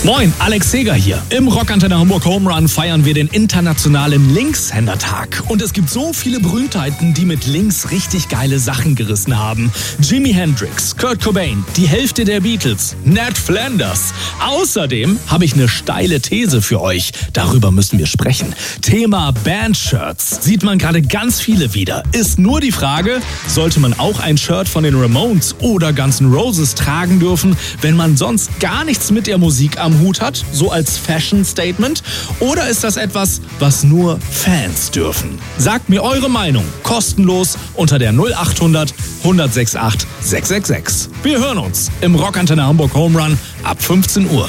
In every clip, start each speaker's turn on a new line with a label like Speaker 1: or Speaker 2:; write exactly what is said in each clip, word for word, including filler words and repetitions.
Speaker 1: Moin, Alex Seeger hier. Im Rockantenne Hamburg Home Run feiern wir den internationalen Linkshändertag. Und es gibt so viele Berühmtheiten, die mit links richtig geile Sachen gerissen haben. Jimi Hendrix, Kurt Cobain, die Hälfte der Beatles, Ned Flanders. Außerdem habe ich eine steile These für euch. Darüber müssen wir sprechen. Thema Bandshirts. Sieht man gerade ganz viele wieder. Ist nur die Frage, sollte man auch ein Shirt von den Ramones oder Guns N' Roses tragen dürfen, wenn man sonst gar nichts mit der Musik am Hut hat, so als Fashion-Statement? Oder ist das etwas, was nur Fans dürfen? Sagt mir eure Meinung kostenlos unter der null acht hundert, hundertsechsundachtzig, sechshundertsechsundsechzig. Wir hören uns im Rockantenne Hamburg Home Run ab fünfzehn Uhr.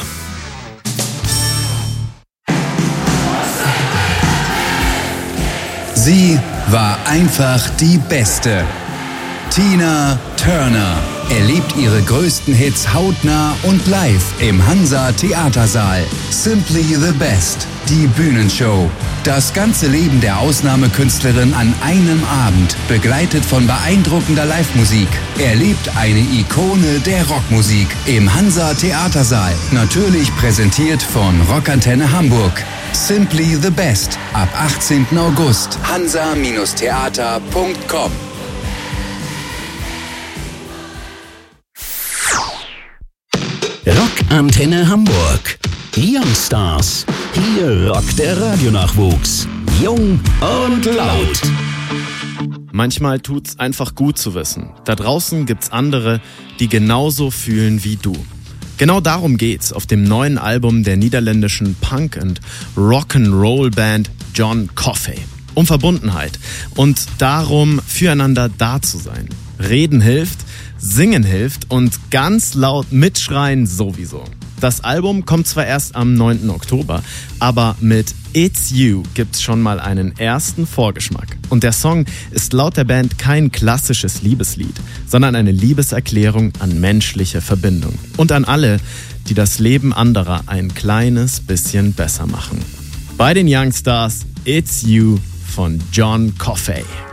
Speaker 2: Sie war einfach die Beste. Tina Turner erlebt ihre größten Hits hautnah und live im Hansa Theatersaal. Simply the Best, die Bühnenshow. Das ganze Leben der Ausnahmekünstlerin an einem Abend, begleitet von beeindruckender Live-Musik. Erlebt eine Ikone der Rockmusik im Hansa Theatersaal. Natürlich präsentiert von Rockantenne Hamburg. Simply the Best, ab achtzehnten August. hansa Theater punkt com.
Speaker 3: Rockantenne Hamburg. Youngstars. Hier rockt der Radionachwuchs. Jung und laut.
Speaker 4: Manchmal tut's einfach gut zu wissen. Da draußen gibt's andere, die genauso fühlen wie du. Genau darum geht's auf dem neuen Album der niederländischen Punk- und Rock'n'Roll-Band John Coffey. Um Verbundenheit und darum, füreinander da zu sein. Reden hilft, singen hilft und ganz laut mitschreien sowieso. Das Album kommt zwar erst am neunten Oktober, aber mit It's You gibt's schon mal einen ersten Vorgeschmack. Und der Song ist laut der Band kein klassisches Liebeslied, sondern eine Liebeserklärung an menschliche Verbindung. Und an alle, die das Leben anderer ein kleines bisschen besser machen. Bei den Youngstars It's You von John Coffey.